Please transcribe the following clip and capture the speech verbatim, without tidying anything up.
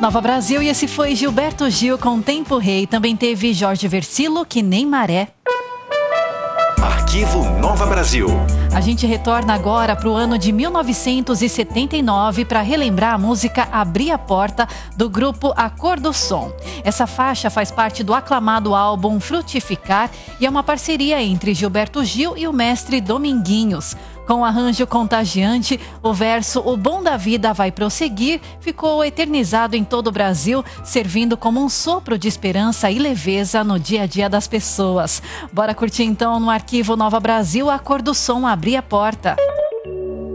Nova Brasil, e esse foi Gilberto Gil com Tempo Rei. Também teve Jorge Versilo, Que Nem Maré. Arquivo Nova Brasil. A gente retorna agora para o ano de mil novecentos e setenta e nove para relembrar a música Abri a Porta, do grupo A Cor do Som. Essa faixa faz parte do aclamado álbum Frutificar e é uma parceria entre Gilberto Gil e o mestre Dominguinhos. Com um arranjo contagiante, o verso O Bom da Vida Vai Prosseguir ficou eternizado em todo o Brasil, servindo como um sopro de esperança e leveza no dia a dia das pessoas. Bora curtir então no Arquivo Nova Brasil A Cor do Som, Abri a Porta.